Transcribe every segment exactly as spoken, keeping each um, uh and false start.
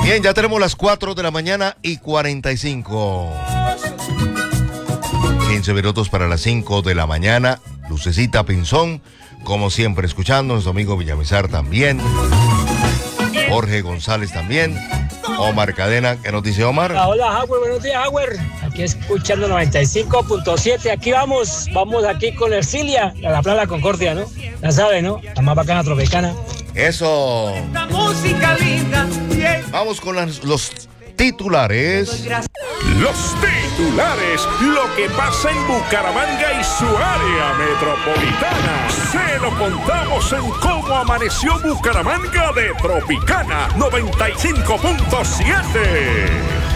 Bien, ya tenemos las cuatro de la mañana y cuarenta y cinco. quince minutos para las cinco de la mañana. Lucecita Pinzón, como siempre, escuchando. Nuestro amigo Villamizar también. Jorge González también. Omar Cadena, ¿qué nos dice Omar? Hola, hola, Howard, buenos días, Howard. Aquí escuchando noventa y cinco punto siete. Aquí vamos, vamos aquí con Ercilia, a la Playa Concordia, ¿no? Ya sabe, ¿no? La más bacana tropicana. Eso. La música linda. Vamos con las, los titulares. Los titulares, lo que pasa en Bucaramanga y su área metropolitana. Se lo contamos en Cómo Amaneció Bucaramanga de Tropicana noventa y cinco punto siete.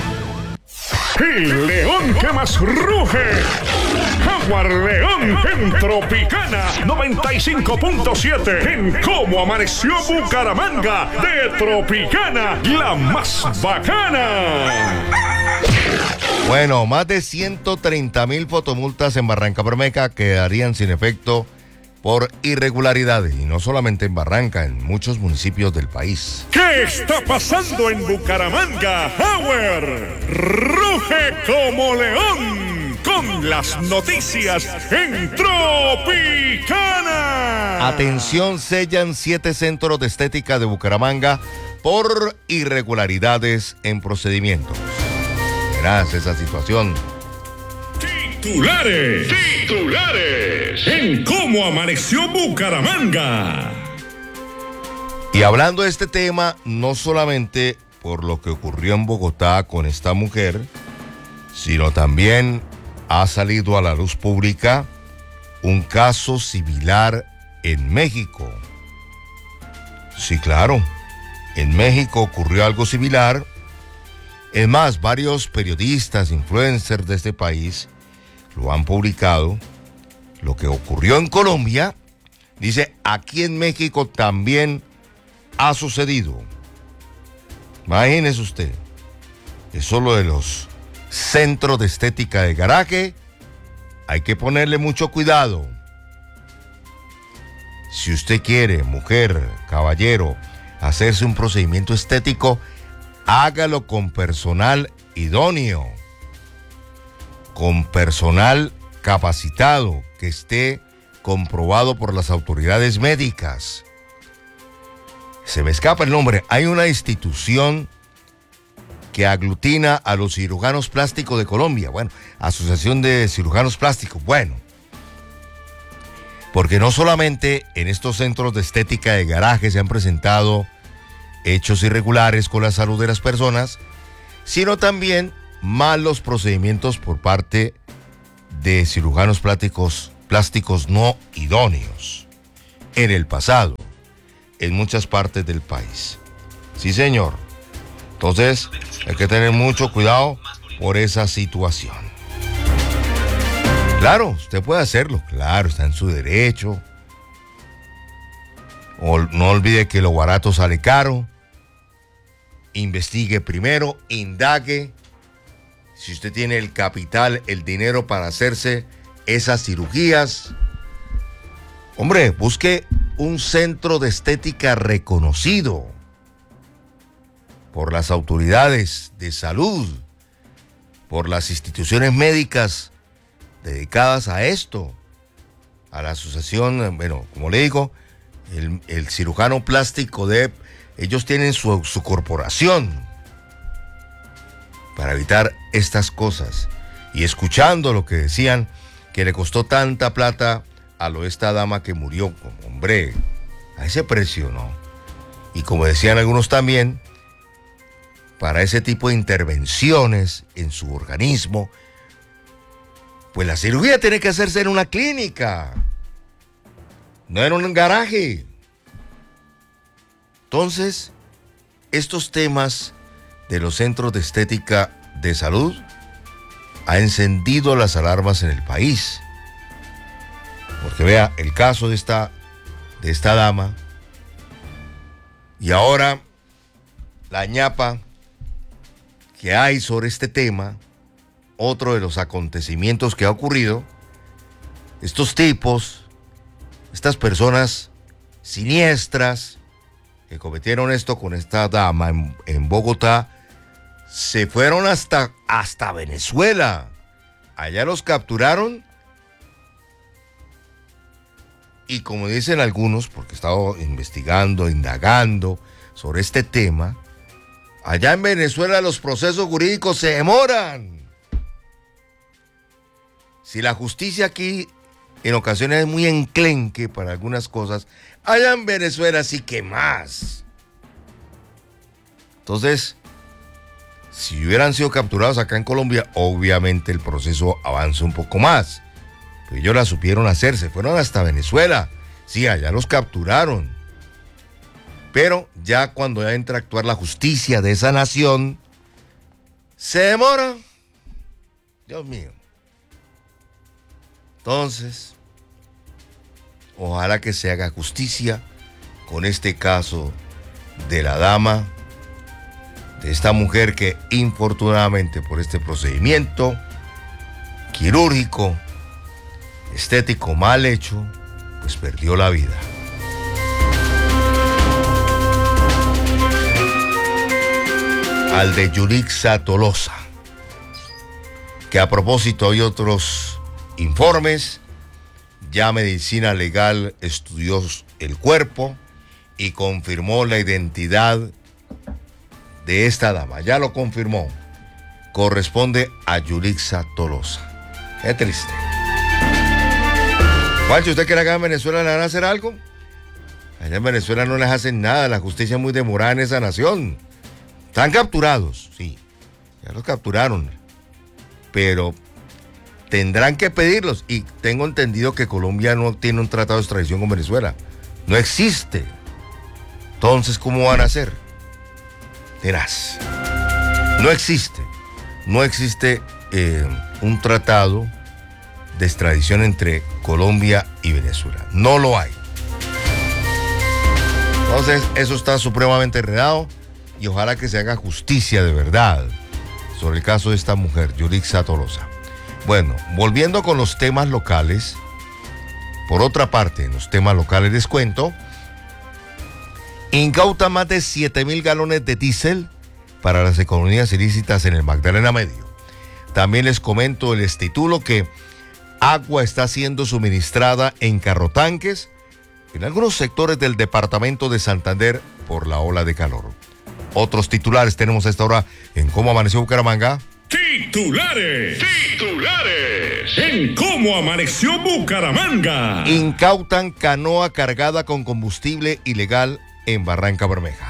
El león que más ruge, Jaguar León en Tropicana noventa y cinco punto siete. En Cómo Amaneció Bucaramanga de Tropicana, la más bacana. Bueno, más de ciento treinta mil fotomultas en Barranca Bermeja quedarían sin efecto por irregularidades. Y no solamente en Barranca, en muchos municipios del país. ¿Qué está pasando en Bucaramanga? Howard ruge como león con las noticias en Tropicana. Atención, sellan siete centros de estética de Bucaramanga por irregularidades en procedimientos. Verás esa situación. Titulares, titulares, en Cómo Amaneció Bucaramanga. Y hablando de este tema, no solamente por lo que ocurrió en Bogotá con esta mujer, sino también ha salido a la luz pública un caso similar en México. Sí, claro, en México ocurrió algo similar. Es más, varios periodistas, influencers de este país lo han publicado. Lo que ocurrió en Colombia, dice, aquí en México también ha sucedido. Imagínese usted, eso lo de los centros de estética de garaje, hay que ponerle mucho cuidado. Si usted quiere, mujer, caballero, hacerse un procedimiento estético, hágalo con personal idóneo, con personal capacitado, que esté comprobado por las autoridades médicas. Se me escapa el nombre. Hay una institución que aglutina a los cirujanos plásticos de Colombia. Bueno, Asociación de Cirujanos Plásticos. Bueno, porque no solamente en estos centros de estética de garaje se han presentado hechos irregulares con la salud de las personas, sino también malos procedimientos por parte de cirujanos plásticos, plásticos no idóneos en el pasado, en muchas partes del país. Sí, señor. Entonces, hay que tener mucho cuidado por esa situación. Claro, usted puede hacerlo, claro, está en su derecho. O no olvide que lo barato sale caro. Investigue primero, indague. Si usted tiene el capital, el dinero para hacerse esas cirugías, hombre, busque un centro de estética reconocido por las autoridades de salud, por las instituciones médicas dedicadas a esto, a la asociación, bueno, como le digo, el, el cirujano plástico de, ellos tienen su, su corporación para evitar estas cosas. Y escuchando lo que decían, que le costó tanta plata a lo esta dama que murió, hombre, a ese precio, ¿no? Y como decían algunos también, para ese tipo de intervenciones en su organismo, pues la cirugía tiene que hacerse en una clínica, no en un garaje. Entonces, estos temas de los centros de estética de salud ha encendido las alarmas en el país. Porque vea, el caso de esta, de esta dama, y ahora la ñapa que hay sobre este tema, otro de los acontecimientos que ha ocurrido, estos tipos, estas personas siniestras, que cometieron esto con esta dama en, en Bogotá, se fueron hasta, hasta Venezuela. Allá los capturaron y, como dicen algunos, porque he estado investigando, indagando sobre este tema, allá en Venezuela los procesos jurídicos se demoran. Si la justicia aquí en ocasiones es muy enclenque para algunas cosas, allá en Venezuela sí que más. Entonces, si hubieran sido capturados acá en Colombia, obviamente el proceso avanza un poco más. Pero ellos la supieron hacer, se fueron hasta Venezuela. Sí, allá los capturaron. Pero ya cuando ya entra a actuar la justicia de esa nación, se demora. Dios mío. Entonces, ojalá que se haga justicia con este caso de la dama, de esta mujer que infortunadamente por este procedimiento quirúrgico, estético mal hecho, pues perdió la vida. Al de Yulixa Tolosa, que a propósito hay otros informes, ya Medicina Legal estudió el cuerpo y confirmó la identidad de esta dama, ya lo confirmó, corresponde a Yulixa Tolosa. Qué triste. Juancho, ¿usted cree que acá en Venezuela le van a hacer algo? Allá en Venezuela no les hacen nada, la justicia es muy demorada en esa nación. Están capturados, sí, ya los capturaron, pero tendrán que pedirlos, y tengo entendido que Colombia no tiene un tratado de extradición con Venezuela, no existe. Entonces, ¿cómo van a hacer? Verás, no existe, no existe eh, un tratado de extradición entre Colombia y Venezuela, no lo hay. Entonces, eso está supremamente enredado y ojalá que se haga justicia de verdad sobre el caso de esta mujer, Yulixa Tolosa. Bueno, volviendo con los temas locales, por otra parte, en los temas locales les cuento, incautan más de siete mil galones de diésel para las economías ilícitas en el Magdalena Medio. También les comento, les titulo que agua está siendo suministrada en carrotanques en algunos sectores del departamento de Santander por la ola de calor. Otros titulares tenemos a esta hora en Cómo Amaneció Bucaramanga. Titulares, titulares, en Cómo Amaneció Bucaramanga. Incautan canoa cargada con combustible ilegal en Barranca Bermeja.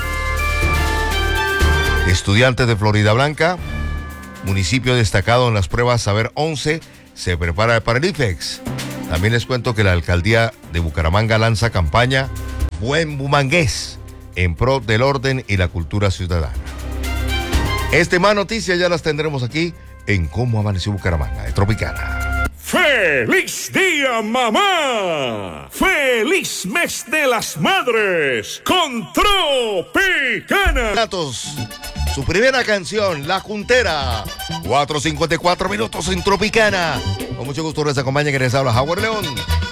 Estudiantes de Florida Blanca, municipio destacado en las pruebas Saber once, se prepara para el IFEX. También les cuento que la alcaldía de Bucaramanga lanza campaña Buen Bumangués en pro del orden y la cultura ciudadana. Este más noticias ya las tendremos aquí en Cómo Amaneció Bucaramanga de Tropicana. ¡Feliz día, mamá! ¡Feliz mes de las madres con Tropicana! Datos, su primera canción, La Juntera, cuatro cincuenta y cuatro minutos en Tropicana. Con mucho gusto les acompaña quien les habla, Howard León.